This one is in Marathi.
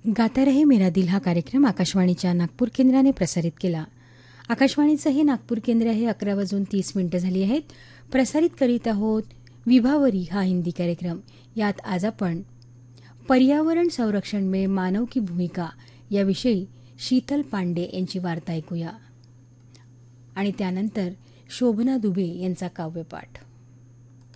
गाता रहे मेरा दिल हा कार्यक्रम आकाशवाणीच्या नागपूर केंद्राने प्रसारित केला. आकाशवाणीचं हे नागपूर केंद्र आहे. 11:30 झाली आहेत. प्रसारित करीत आहोत विभावरी हा हिंदी कार्यक्रम. यात आज आपण पर्यावरण संरक्षण में मानव की भूमिका याविषयी शीतल पांडे यांची वार्ता ऐकूया आणि त्यानंतर शोभना दुबे यांचा काव्यपाठ.